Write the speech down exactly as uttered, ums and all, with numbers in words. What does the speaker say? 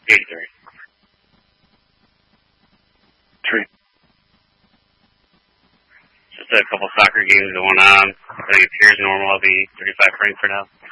eighty-three. Three. Just a couple soccer games going on. Everything appears normal. I'll be thirty-five Frank for now.